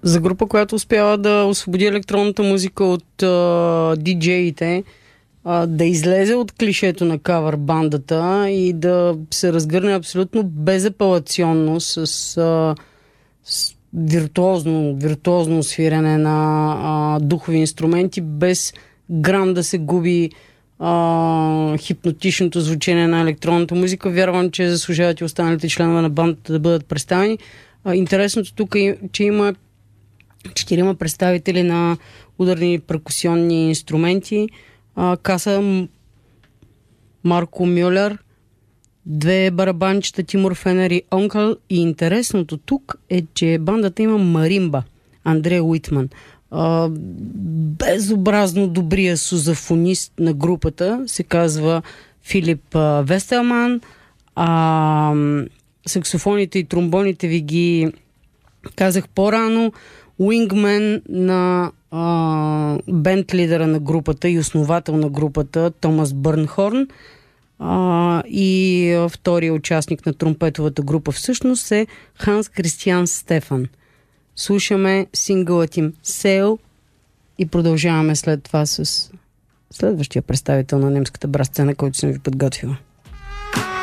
За група, която успява да освободи електронната музика от диджеите, да излезе от клишето на кавър бандата и да се разгърне абсолютно безапелационно с виртуозно свирене на духови инструменти, без грам да се губи хипнотичното звучение на електронната музика. Вярвам, че заслужават и останалите членове на бандата да бъдат представени. Интересното тук е, че има 4 представители на ударни перкусионни инструменти. Каса Марко Мюлер, 2 барабанчета Тимур Фенер и Онкъл. И интересното тук е, че бандата има маримба, Андрея Уитман. Безобразно добрия сузафонист на групата се казва Филип Вестелман. Саксофоните и тромбоните ви ги казах по-рано. Уингмен на бенд лидера на групата и основател на групата Томас Бърнхорн, и втория участник на тромпетовата група всъщност е Ханс Кристиан Стефан. Слушаме сингълът им Sail и продължаваме след това с следващия представител на немската брас сцена, който съм ви подготвила.